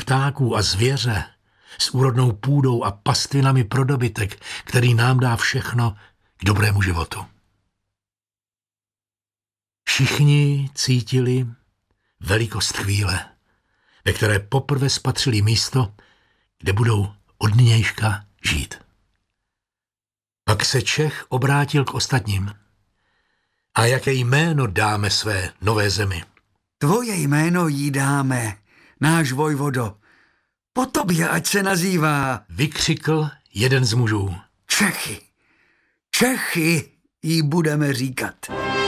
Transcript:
ptáků a zvěře, s úrodnou půdou a pastvinami pro dobytek, který nám dá všechno k dobrému životu. Všichni cítili velikost chvíle, ve které poprvé spatřili místo, kde budou od nynějška žít. Pak se Čech obrátil k ostatním. A jaké jméno dáme své nové zemi? Tvoje jméno jí dáme, náš vojvodo. Po tobě ať se nazývá. Vykřikl jeden z mužů. Čechy. Čechy jí budeme říkat.